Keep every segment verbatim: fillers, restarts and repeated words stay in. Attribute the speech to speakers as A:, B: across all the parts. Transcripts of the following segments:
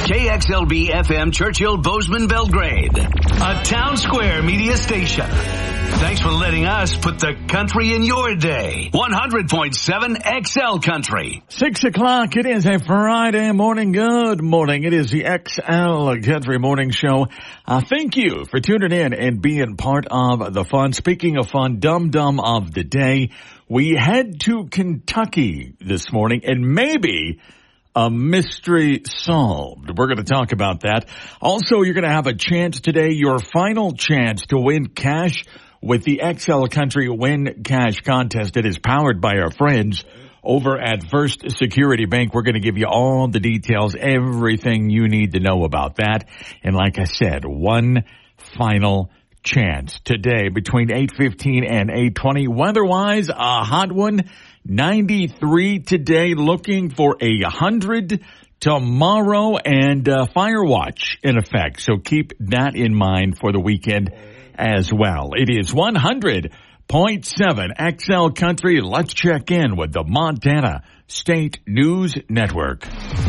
A: K X L B F M Churchill Bozeman Belgrade, a Town Square media station. Thanks for letting us put the country in your day. one hundred point seven X L Country.
B: Six o'clock. It is a Friday morning. Good morning. It is the X L Country Morning Show. Uh, thank you for tuning in and being part of the fun. Speaking of fun, Dum Dum of the Day. We head to Kentucky this morning, and maybe a mystery solved. We're going to talk about that. Also, you're going to have a chance today, your final chance to win cash with the X L Country Win Cash Contest. It is powered by our friends over at First Security Bank. We're going to give you all the details, everything you need to know about that. And like I said, one final chance today between eight fifteen and eight twenty. Weather-wise, a hot one. ninety-three today, looking for a hundred tomorrow, and uh, fire watch in effect. So keep that in mind for the weekend as well. It is one hundred point seven X L Country. Let's check in with the Montana State News Network.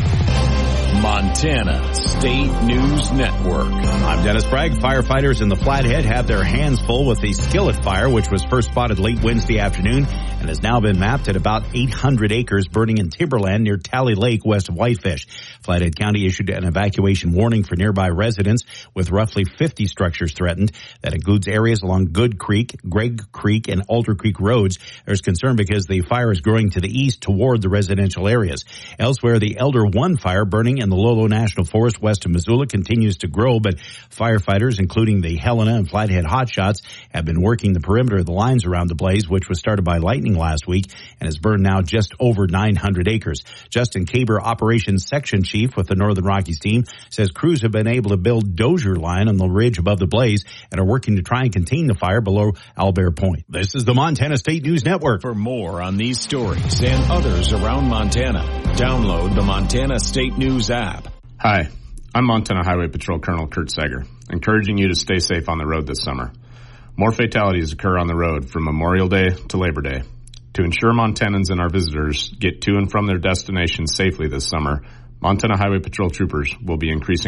C: Montana State News Network. I'm Dennis Bragg. Firefighters in the Flathead have their hands full with the Skillet Fire, which was first spotted late Wednesday afternoon and has now been mapped at about eight hundred acres burning in timberland near Tally Lake west of Whitefish. Flathead County issued an evacuation warning for nearby residents with roughly fifty structures threatened. That includes areas along Good Creek, Gregg Creek, and Alder Creek roads. There's concern because the fire is growing to the east toward the residential areas. Elsewhere, the Elder one fire burning in the Lolo National Forest west of Missoula continues to grow, but firefighters, including the Helena and Flathead Hotshots, have been working the perimeter of the lines around the blaze, which was started by lightning last week and has burned now just over nine hundred acres. Justin Caber, Operations Section Chief with the Northern Rockies team, says crews have been able to build dozier line on the ridge above the blaze and are working to try and contain the fire below Albert Point. This is the Montana State News Network.
D: For more on these stories and others around Montana, download the Montana State News app.
E: Hi, I'm Montana Highway Patrol Colonel Kurt Sager, encouraging you to stay safe on the road this summer. More fatalities occur on the road from Memorial Day to Labor Day. To ensure Montanans and our visitors get to and from their destinations safely this summer, Montana Highway Patrol troopers will be increasing